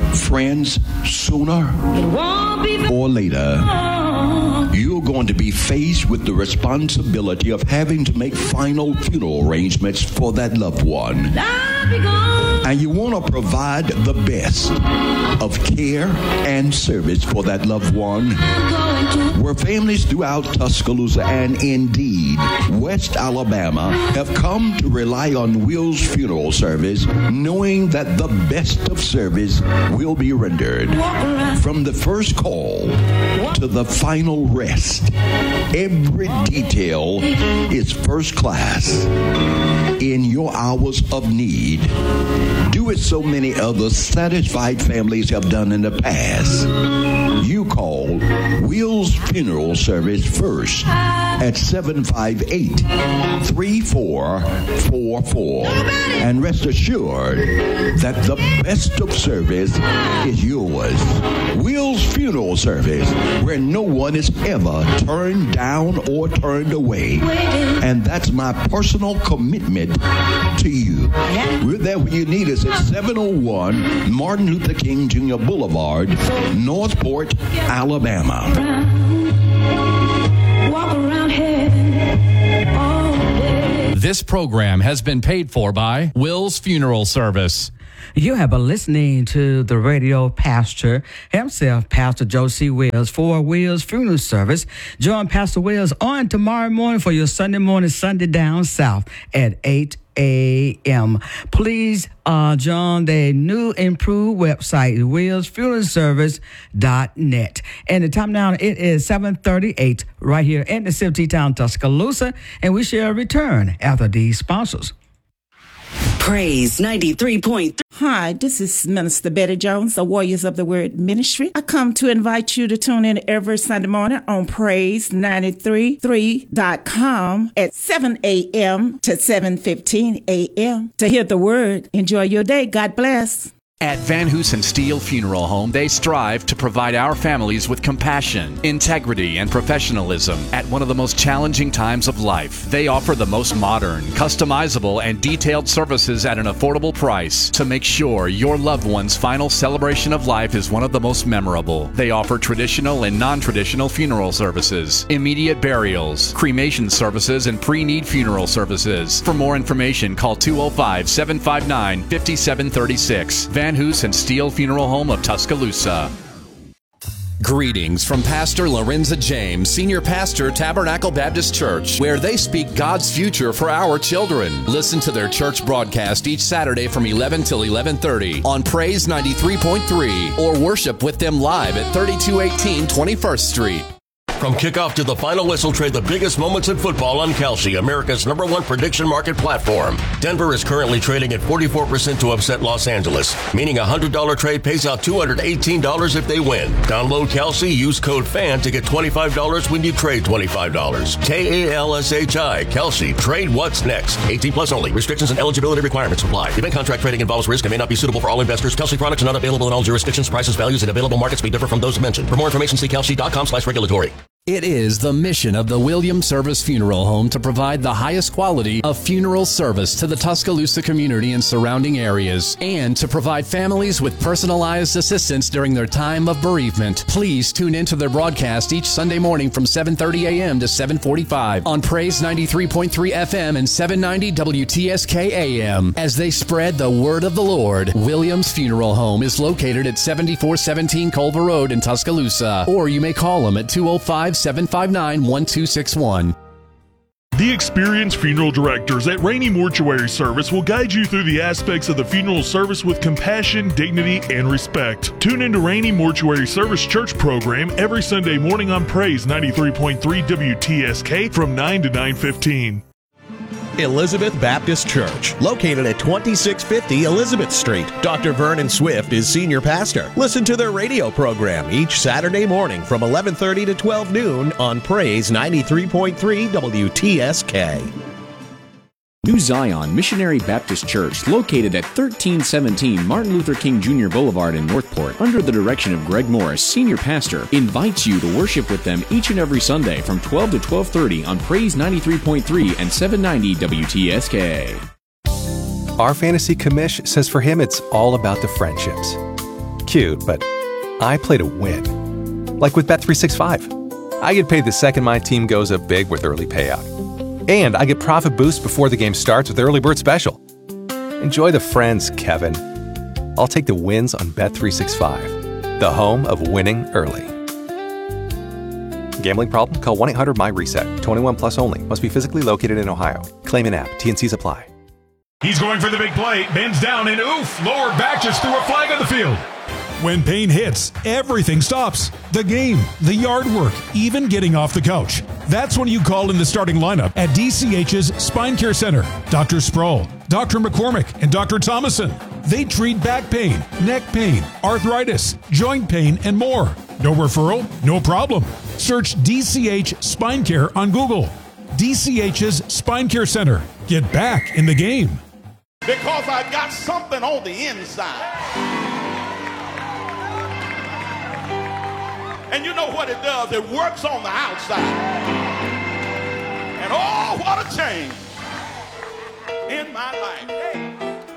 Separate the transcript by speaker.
Speaker 1: Friends, sooner or later, you're going to be faced with the responsibility of having to make final funeral arrangements for that loved one. And you want to provide the best of care and service for that loved one. Where families throughout Tuscaloosa and indeed West Alabama have come to rely on Will's Funeral Service, knowing that the best of service will be rendered. From the first call to the final rest, every detail is first class. In your hours of need, do it so many other satisfied families have done in the past. You call Will's Funeral Service first at 758-3444. And rest assured that the best of service is yours. Will's Funeral Service, where no one is ever turned down or turned away. And that's my personal commitment to you. We're there when you need us at 701 Martin Luther King Jr. Boulevard, Northport, Alabama.
Speaker 2: This program has been paid for by Will's Funeral Service.
Speaker 3: You have been listening to the radio pastor himself, Pastor Josie Wills, for Will's Funeral Service. Join Pastor Wills on tomorrow morning for your Sunday morning, Sunday Down South at 8 a.m. Please join the new improved website, willsfuneralservice.net. And the time now, it is 7:38 right here in the city town, Tuscaloosa, and we shall return after these sponsors.
Speaker 4: Praise 93.3.
Speaker 5: Hi, this is Minister Betty Jones, the Warriors of the Word Ministry. I come to invite you to tune in every Sunday morning on Praise933.com at 7 a.m. to 7:15 a.m. to hear the word. Enjoy your day. God bless.
Speaker 2: At Van Hoosen Steel Funeral Home, they strive to provide our families with compassion, integrity, and professionalism at one of the most challenging times of life. They offer the most modern, customizable, and detailed services at an affordable price to make sure your loved one's final celebration of life is one of the most memorable. They offer traditional and non-traditional funeral services, immediate burials, cremation services, and pre-need funeral services. For more information, call 205-759-5736. Van Hoosen Steel Funeral Home of Tuscaloosa. Greetings from Pastor Lorenza James, Senior Pastor, Tabernacle Baptist Church, where they speak God's future for our children. Listen to their church broadcast each Saturday from 11 till 11:30 on Praise 93.3 or worship with them live at 3218 21st Street.
Speaker 6: From kickoff to the final whistle, trade the biggest moments in football on Kalshi, America's #1 prediction market platform. Denver is currently trading at 44% to upset Los Angeles, meaning a $100 trade pays out $218 if they win. Download Kalshi, use code FAN to get $25 when you trade $25. Kalshi, Kalshi, trade what's next. 18 plus only. Restrictions and eligibility requirements apply. Event contract trading involves risk and may not be suitable for all investors. Kalshi products are not available in all jurisdictions. Prices, values, and available markets may differ from those mentioned. For more information, see kalshi.com/regulatory.
Speaker 2: It is the mission of the Williams Service Funeral Home to provide the highest quality of funeral service to the Tuscaloosa community and surrounding areas, and to provide families with personalized assistance during their time of bereavement. Please tune into their broadcast each Sunday morning from 7:30 a.m. to 7:45 on Praise 93.3 FM and 790 WTSK AM as they spread the word of the Lord. Williams Funeral Home is located at 7417 Culver Road in Tuscaloosa, or you may call them at 205-759-1261.
Speaker 7: The experienced funeral directors at Rainey Mortuary Service will guide you through the aspects of the funeral service with compassion, dignity, and respect. Tune into Rainey Mortuary Service Church program every Sunday morning on Praise 93.3 WTSK from 9 to 9:15.
Speaker 8: Elizabeth Baptist Church, located at 2650 Elizabeth Street. Dr. Vernon Swift is senior pastor. Listen to their radio program each Saturday morning from 11:30 to 12 noon on Praise 93.3 WTSK.
Speaker 9: New Zion Missionary Baptist Church, located at 1317 Martin Luther King Jr. Boulevard in Northport, under the direction of Greg Morris, Senior Pastor, invites you to worship with them each and every Sunday from 12 to 12:30 on Praise 93.3 and 790 WTSK.
Speaker 10: Our Fantasy Commish says for him it's all about the friendships. cute, but I play to win. Like with Bet365. I get paid the second my team goes up big with early payout. And I get profit boost before the game starts with Early Bird Special. Enjoy the friends, Kevin. I'll take the wins on Bet365, the home of winning early. Gambling problem? Call 1-800-MY-RESET. 21 plus only. Must be physically located in Ohio. Claim in app. T&Cs apply.
Speaker 11: He's going for the big play. Bends down and oof. Lower back just threw a flag on the field. When pain hits, everything stops. The game, the yard work, even getting off the couch. That's when you call in the starting lineup at DCH's Spine Care Center. Dr. Sproul, Dr. McCormick, and Dr. Thomason. They treat back pain, neck pain, arthritis, joint pain, and more. No referral? No problem. Search DCH Spine Care on Google. DCH's Spine Care Center. Get back in the game.
Speaker 12: Because I got something on the inside. And you know what it does? It works on the outside. And oh, what a change in my life. Hey.